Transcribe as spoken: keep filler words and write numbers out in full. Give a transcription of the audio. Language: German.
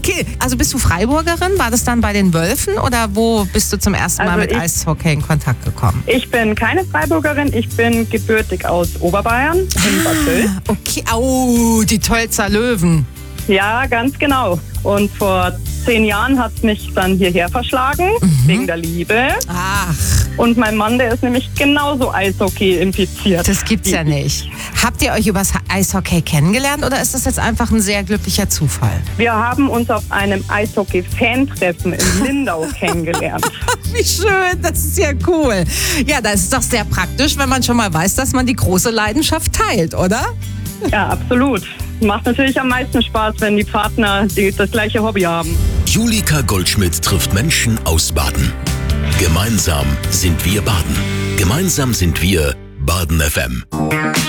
Okay, also bist du Freiburgerin? War das dann bei den Wölfen oder wo bist du zum ersten Mal Also mit ich- Eishockey in Kontakt gekommen? Ich bin keine Freiburgerin, ich bin gebürtig aus Oberbayern, in Bad Tölz. Okay, au, die Tölzer Löwen. Ja, ganz genau. Und vor zehn Jahren hat es mich dann hierher verschlagen, wegen der Liebe. Ach, Und mein Mann, der ist nämlich genauso Eishockey infiziert. das gibt's ja nicht. Habt ihr euch übers Eishockey kennengelernt oder ist das jetzt einfach ein sehr glücklicher Zufall? Wir haben uns auf einem Eishockey-Fan-Treffen in Lindau kennengelernt. Wie schön, das ist ja cool. Ja, das ist doch sehr praktisch, wenn man schon mal weiß, dass man die große Leidenschaft teilt, oder? Ja, absolut. Macht natürlich am meisten Spaß, wenn die Partner die, das gleiche Hobby haben. Julika Goldschmidt trifft Menschen aus Baden. Gemeinsam sind wir Baden. Gemeinsam sind wir Baden F M.